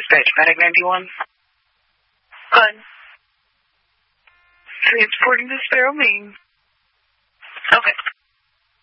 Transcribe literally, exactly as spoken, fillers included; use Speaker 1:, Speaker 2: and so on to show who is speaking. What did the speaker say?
Speaker 1: dispatch, Medic ninety-one.
Speaker 2: Good.
Speaker 1: Transporting to Sparrow, Maine.
Speaker 2: Okay.